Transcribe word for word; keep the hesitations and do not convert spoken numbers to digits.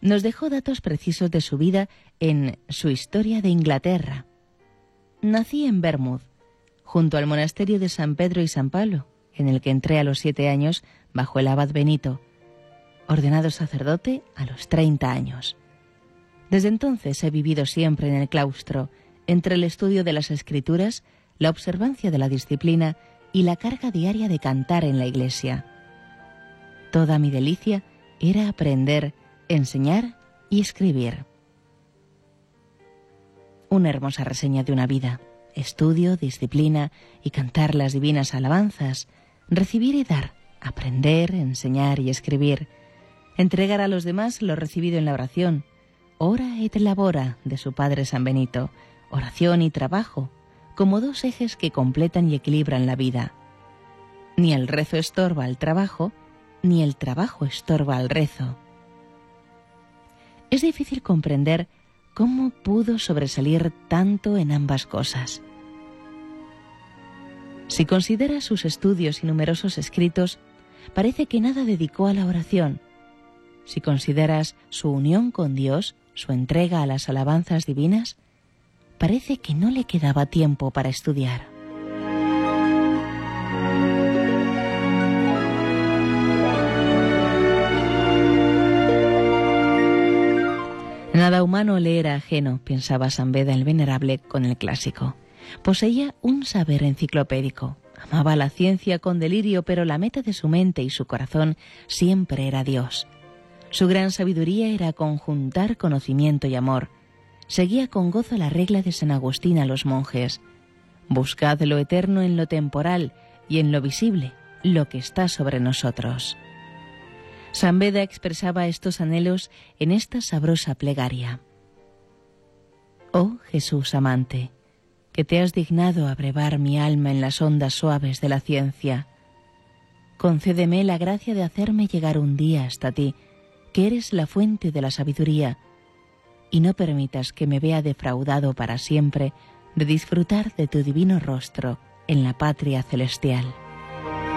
nos dejó datos precisos de su vida en Su historia de Inglaterra. Nací en Bermud, junto al monasterio de San Pedro y San Pablo, en el que entré a los siete años bajo el abad Benito, ordenado sacerdote a los treinta años. Desde entonces he vivido siempre en el claustro, entre el estudio de las Escrituras, la observancia de la disciplina y la carga diaria de cantar en la iglesia. Toda mi delicia era aprender, enseñar y escribir. Una hermosa reseña de una vida, estudio, disciplina y cantar las divinas alabanzas, recibir y dar, aprender, enseñar y escribir, entregar a los demás lo recibido en la oración, ora et labora de su padre San Benito, oración y trabajo, como dos ejes que completan y equilibran la vida. Ni el rezo estorba al trabajo, ni el trabajo estorba al rezo. Es difícil comprender cómo pudo sobresalir tanto en ambas cosas. Si consideras sus estudios y numerosos escritos, parece que nada dedicó a la oración. Si consideras su unión con Dios, su entrega a las alabanzas divinas, parece que no le quedaba tiempo para estudiar. Nada humano le era ajeno, pensaba San Beda el Venerable con el clásico. Poseía un saber enciclopédico. Amaba la ciencia con delirio, pero la meta de su mente y su corazón siempre era Dios. Su gran sabiduría era conjuntar conocimiento y amor. Seguía con gozo la regla de San Agustín a los monjes: buscad lo eterno en lo temporal y en lo visible, lo que está sobre nosotros. San Beda expresaba estos anhelos en esta sabrosa plegaria: Oh Jesús amante, que te has dignado abrevar mi alma en las ondas suaves de la ciencia, concédeme la gracia de hacerme llegar un día hasta ti, que eres la fuente de la sabiduría, y no permitas que me vea defraudado para siempre de disfrutar de tu divino rostro en la patria celestial.